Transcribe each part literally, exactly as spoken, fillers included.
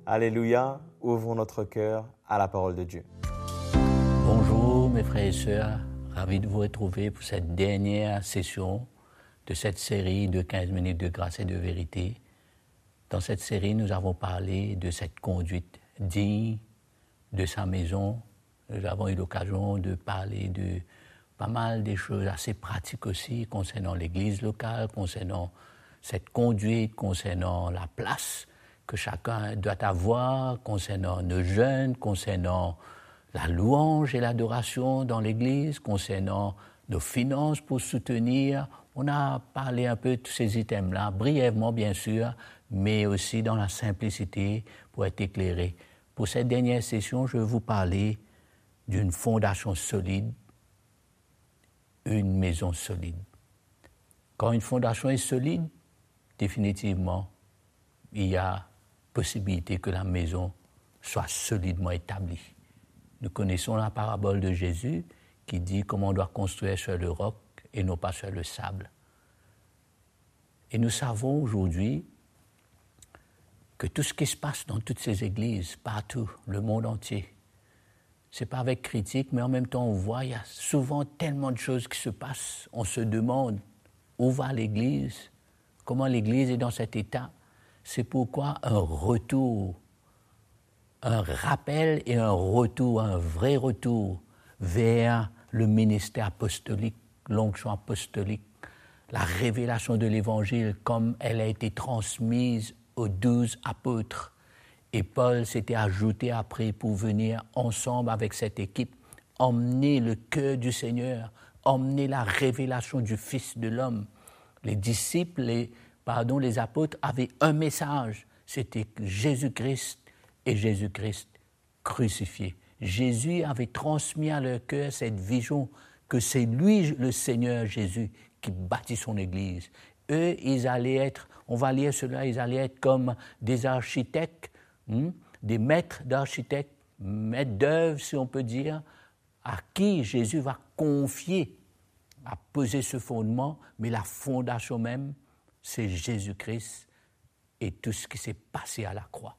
Alléluia, ouvrons notre cœur à la parole de Dieu. Bonjour mes frères et sœurs, ravi de vous retrouver pour cette dernière session de cette série de quinze minutes de grâce et de vérité. Dans cette série, nous avons parlé de cette conduite digne de sa maison. Nous avons eu l'occasion de parler de pas mal des choses assez pratiques aussi concernant l'église locale, concernant cette conduite, concernant la place que chacun doit avoir, concernant nos jeunes, concernant la louange et l'adoration dans l'église, concernant nos finances pour soutenir. On a parlé un peu de tous ces items-là, brièvement bien sûr, mais aussi dans la simplicité pour être éclairé. Pour cette dernière session, je vais vous parler d'une fondation solide, une maison solide. Quand une fondation est solide, définitivement, il y a possibilité que la maison soit solidement établie. Nous connaissons la parabole de Jésus qui dit comment on doit construire sur le roc et non pas sur le sable. Et nous savons aujourd'hui que tout ce qui se passe dans toutes ces églises, partout, le monde entier, c'est pas avec critique, mais en même temps on voit, il y a souvent tellement de choses qui se passent. On se demande où va l'église, comment l'église est dans cet état. C'est pourquoi un retour, un rappel et un retour, un vrai retour vers le ministère apostolique, l'onction apostolique, la révélation de l'Évangile comme elle a été transmise aux douze apôtres. Et Paul s'était ajouté après pour venir ensemble avec cette équipe, emmener le cœur du Seigneur, emmener la révélation du Fils de l'homme. Les disciples, les Pardon, les apôtres avaient un message, c'était Jésus-Christ et Jésus-Christ crucifié. Jésus avait transmis à leur cœur cette vision que c'est lui, le Seigneur Jésus, qui bâtit son Église. Eux, ils allaient être, on va lire cela, ils allaient être comme des architectes, hein, des maîtres d'architectes, maîtres d'œuvre, si on peut dire, à qui Jésus va confier à poser ce fondement, mais la fondation même, c'est Jésus-Christ et tout ce qui s'est passé à la croix.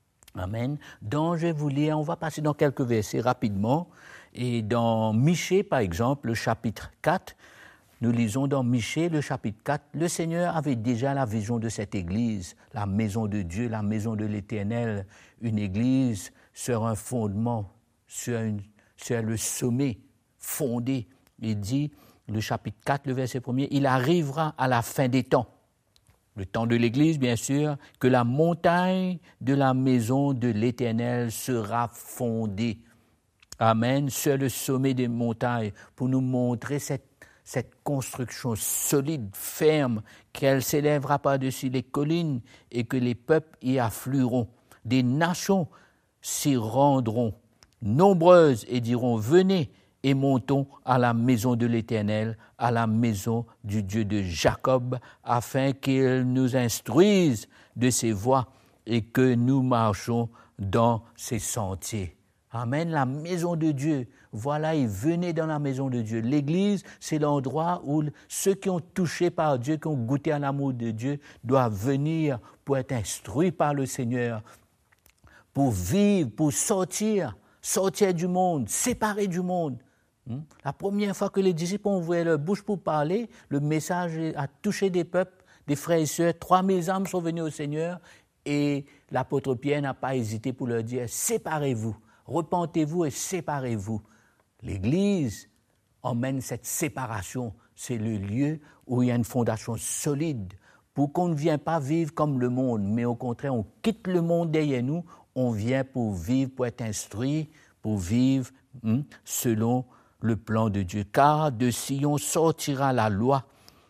Amen. Donc, je vais vous lire, on va passer dans quelques versets rapidement. Et dans Michée, par exemple, le chapitre quatre, nous lisons dans Michée, le chapitre quatre, le Seigneur avait déjà la vision de cette église, la maison de Dieu, la maison de l'Éternel, une église sur un fondement, sur, une, sur le sommet fondé. Il dit, le chapitre quatre, le verset premier, il arrivera à la fin des temps. Le temps de l'Église, bien sûr, que la montagne de la maison de l'Éternel sera fondée. Amen. Sur le sommet des montagnes, pour nous montrer cette, cette construction solide, ferme, qu'elle s'élèvera par-dessus les collines et que les peuples y afflueront. Des nations s'y rendront, nombreuses, et diront, venez, et montons à la maison de l'Éternel, à la maison du Dieu de Jacob, afin qu'il nous instruise de ses voies et que nous marchons dans ses sentiers. Amen, la maison de Dieu. Voilà, et venez dans la maison de Dieu. L'Église, c'est l'endroit où ceux qui ont touché par Dieu, qui ont goûté à l'amour de Dieu, doivent venir pour être instruits par le Seigneur, pour vivre, pour sortir, sortir du monde, séparer du monde. La première fois que les disciples ont ouvert leur bouche pour parler, le message a touché des peuples, des frères et sœurs. trois mille âmes sont venues au Seigneur et l'apôtre Pierre n'a pas hésité pour leur dire « Séparez-vous, repentez-vous et séparez-vous ». L'Église emmène cette séparation. C'est le lieu où il y a une fondation solide pour qu'on ne vienne pas vivre comme le monde, mais au contraire, on quitte le monde derrière nous, on vient pour vivre, pour être instruit, pour vivre hein, selon le plan de Dieu. Car de Sion sortira la loi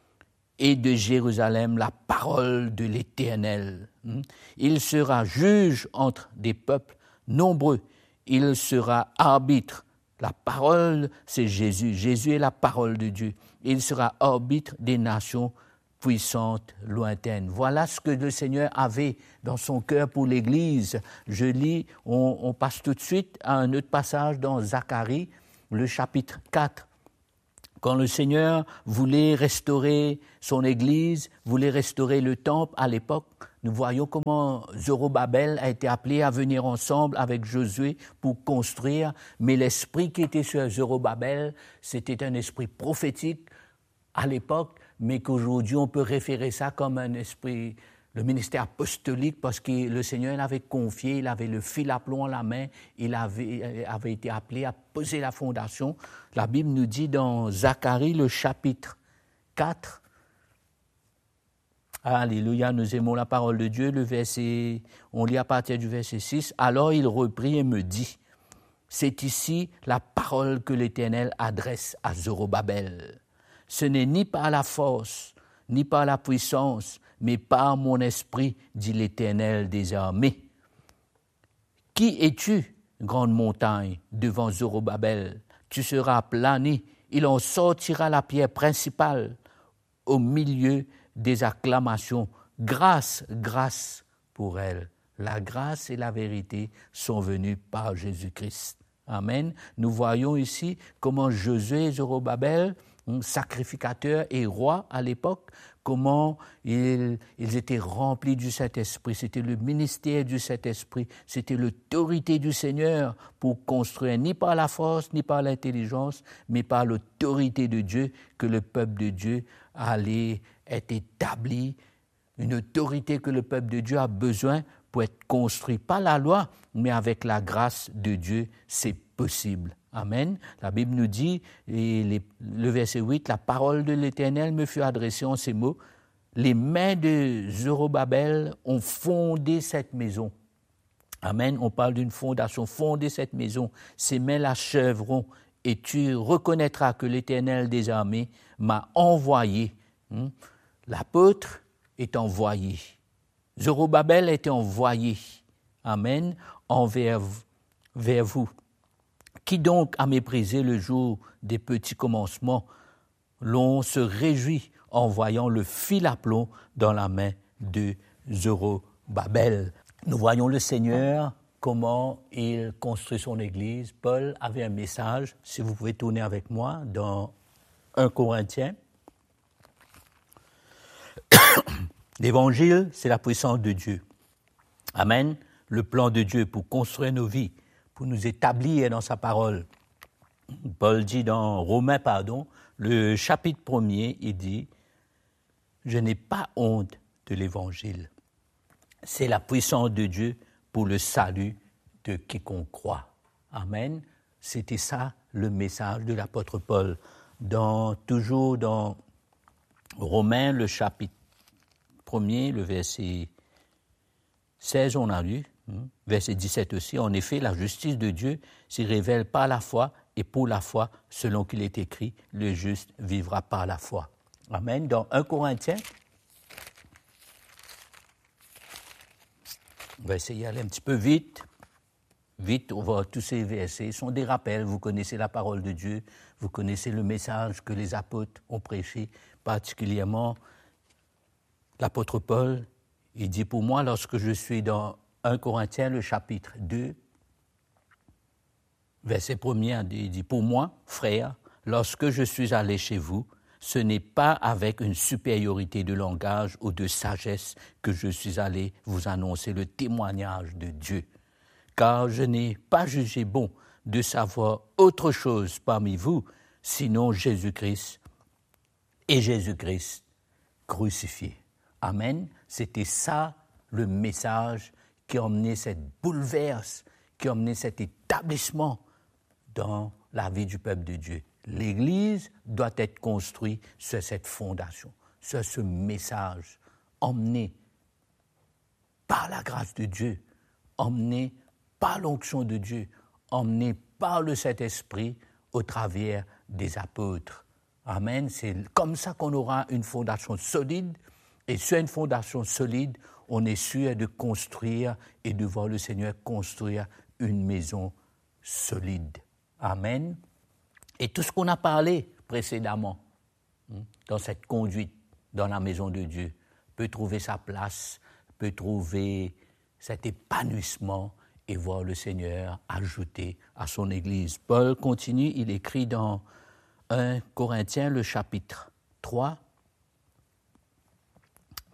et de Jérusalem la parole de l'Éternel. Il sera juge entre des peuples nombreux. Il sera arbitre. La parole, c'est Jésus. Jésus est la parole de Dieu. Il sera arbitre des nations puissantes, lointaines. Voilà ce que le Seigneur avait dans son cœur pour l'Église. Je lis, on, on passe tout de suite à un autre passage dans Zacharie, le chapitre quatre. Quand le Seigneur voulait restaurer son Église, voulait restaurer le temple à l'époque, nous voyons comment Zorobabel a été appelé à venir ensemble avec Josué pour construire, mais l'esprit qui était sur Zorobabel, c'était un esprit prophétique à l'époque, mais qu'aujourd'hui on peut référer ça comme un esprit, le ministère apostolique, parce que le Seigneur l'avait confié, il avait le fil à plomb à la main, il avait, avait été appelé à poser la fondation. La Bible nous dit dans Zacharie, le chapitre quatre, Alléluia, nous aimons la parole de Dieu, le verset, on lit à partir du verset six. Alors il reprit et me dit, c'est ici la parole que l'Éternel adresse à Zorobabel. Ce n'est ni par la force, ni par la puissance, mais par mon esprit, dit l'Éternel des armées. Qui es-tu, grande montagne, devant Zorobabel? Tu seras aplani, il en sortira la pierre principale au milieu des acclamations. Grâce, grâce pour elle. La grâce et la vérité sont venues par Jésus-Christ. Amen. Nous voyons ici comment Josué et Zorobabel, sacrificateurs et rois à l'époque, comment ils, ils étaient remplis du Saint-Esprit. C'était le ministère du Saint-Esprit, c'était l'autorité du Seigneur pour construire, ni par la force, ni par l'intelligence, mais par l'autorité de Dieu, que le peuple de Dieu allait être établi, une autorité que le peuple de Dieu a besoin pour être construit. Pas la loi, mais avec la grâce de Dieu, c'est possible. Amen. La Bible nous dit, et les, le verset huit, la parole de l'Éternel me fut adressée en ces mots. Les mains de Zorobabel ont fondé cette maison. Amen. On parle d'une fondation. Fonder cette maison, ses mains l'achèveront et tu reconnaîtras que l'Éternel des armées m'a envoyé. Hmm? L'apôtre est envoyé. Zorobabel est envoyé. Amen. Envers vers vous. Qui donc a méprisé le jour des petits commencements? L'on se réjouit en voyant le fil à plomb dans la main de Zorobabel. Nous voyons le Seigneur, comment il construit son Église. Paul avait un message, si vous pouvez tourner avec moi, dans un Corinthiens. L'Évangile, c'est la puissance de Dieu. Amen. Le plan de Dieu pour construire nos vies, pour nous établir dans sa parole. Paul dit dans Romains, pardon, le chapitre premier, il dit « Je n'ai pas honte de l'Évangile. C'est la puissance de Dieu pour le salut de quiconque croit. » Amen. C'était ça le message de l'apôtre Paul. Dans, toujours dans Romains, le chapitre premier, le verset seize, on a lu, verset dix-sept aussi, en effet, la justice de Dieu s'y révèle par la foi et pour la foi, selon qu'il est écrit, le juste vivra par la foi. Amen. Dans un Corinthiens, on va essayer d'aller un petit peu vite. Vite, on voit tous ces versets, ce sont des rappels, vous connaissez la parole de Dieu, vous connaissez le message que les apôtres ont prêché, particulièrement l'apôtre Paul. Il dit, pour moi, lorsque je suis dans un Corinthiens, le chapitre deux, verset premier, il dit, pour moi, frère, lorsque je suis allé chez vous, ce n'est pas avec une supériorité de langage ou de sagesse que je suis allé vous annoncer le témoignage de Dieu, car je n'ai pas jugé bon de savoir autre chose parmi vous, sinon Jésus-Christ et Jésus-Christ crucifié. Amen. C'était ça le message qui a emmené cette bouleverse, qui a emmené cet établissement dans la vie du peuple de Dieu. L'Église doit être construite sur cette fondation, sur ce message emmené par la grâce de Dieu, emmené par l'onction de Dieu, emmené par le Saint-Esprit au travers des apôtres. Amen. C'est comme ça qu'on aura une fondation solide. Et sur une fondation solide, on est sûr de construire et de voir le Seigneur construire une maison solide. Amen. Et tout ce qu'on a parlé précédemment, dans cette conduite, dans la maison de Dieu, peut trouver sa place, peut trouver cet épanouissement et voir le Seigneur ajouter à son Église. Paul continue, il écrit dans un Corinthiens, le chapitre trois,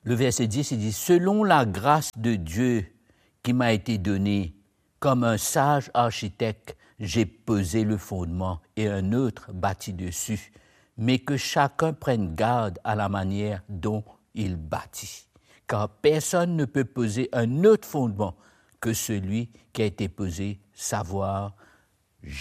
le verset dix, il dit « Selon la grâce de Dieu qui m'a été donnée, comme un sage architecte, j'ai posé le fondement et un autre bâti dessus, mais que chacun prenne garde à la manière dont il bâtit. Car personne ne peut poser un autre fondement que celui qui a été posé, savoir Jésus-Christ. »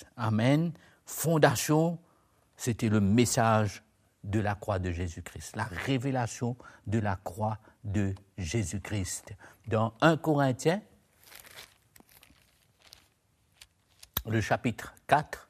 Amen. Fondation, c'était le message de la croix de Jésus-Christ, la révélation de la croix de Jésus-Christ. Dans un Corinthiens, le chapitre quatre,